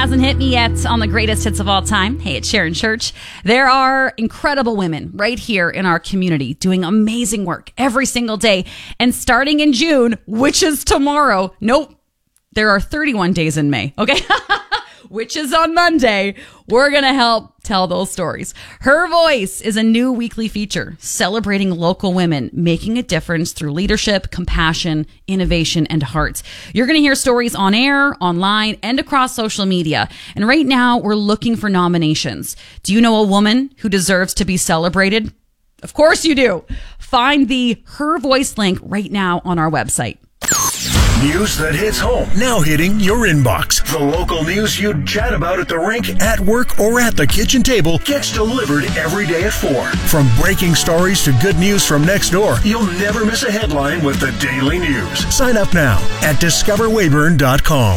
hasn't hit me yet on the greatest hits of all time. Hey, it's Sharon Church. There are incredible women right here in our community doing amazing work every single day. And starting in June, which is tomorrow, nope, there are 31 days in May, okay? Which is on Monday, we're going to help tell those stories. Her Voice is a new weekly feature celebrating local women making a difference through leadership, compassion, innovation, and heart. You're going to hear stories on air, online, and across social media. And right now, we're looking for nominations. Do you know a woman who deserves to be celebrated? Of course you do. Find the Her Voice link right now on our website. News that hits home, now hitting your inbox. The local news you'd chat about at the rink, at work, or at the kitchen table gets delivered every day at 4. From breaking stories to good news from next door, you'll never miss a headline with the Daily News. Sign up now at discoverweyburn.com.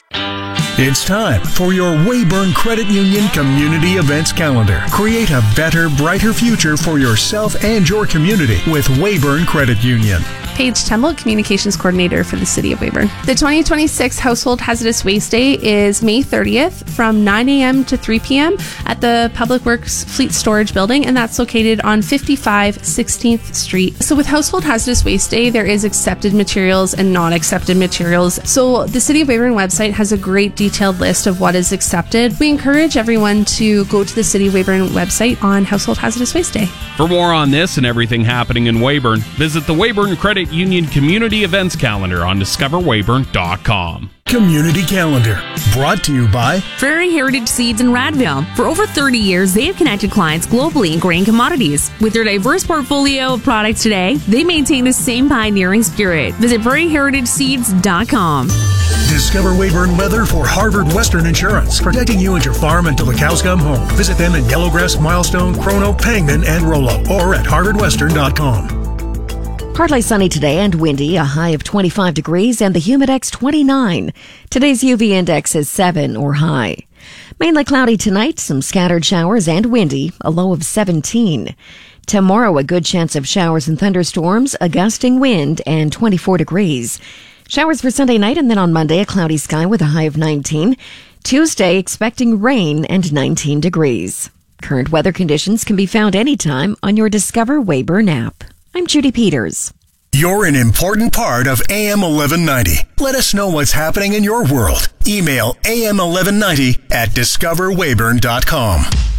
It's time for your Weyburn Credit Union Community Events Calendar. Create a better, brighter future for yourself and your community with Weyburn Credit Union. Paige Temple, Communications Coordinator for the City of Weyburn. The 2026 Household Hazardous Waste Day is May 30th from 9 a.m. to 3 p.m. at the Public Works Fleet Storage Building, and that's located on 55 16th Street. So with Household Hazardous Waste Day, there is accepted materials and non-accepted materials. So the City of Weyburn website has a great detailed list of what is accepted. We encourage everyone to go to the City of Weyburn website on Household Hazardous Waste Day. For more on this and everything happening in Weyburn, visit the Weyburn Credit Union Community Events Calendar on discoverweyburn.com. Community Calendar, brought to you by Prairie Heritage Seeds in Radville. For over 30 years, they have connected clients globally in grain commodities. With their diverse portfolio of products today, they maintain the same pioneering spirit. Visit prairieheritageseeds.com. Discover Weyburn Weather for Harvard Western Insurance, protecting you and your farm until the cows come home. Visit them in Yellowgrass, Milestone, Chrono, Pangman, and Rollo, or at harvardwestern.com. Partly sunny today and windy, a high of 25 degrees and the Humidex 29. Today's UV index is 7 or high. Mainly cloudy tonight, some scattered showers and windy, a low of 17. Tomorrow, a good chance of showers and thunderstorms, a gusting wind, and 24 degrees. Showers for Sunday night, and then on Monday, a cloudy sky with a high of 19. Tuesday, expecting rain and 19 degrees. Current weather conditions can be found anytime on your Discover Weyburn app. I'm Judy Peters. You're an important part of AM 1190. Let us know what's happening in your world. Email AM 1190 at discoverweyburn.com.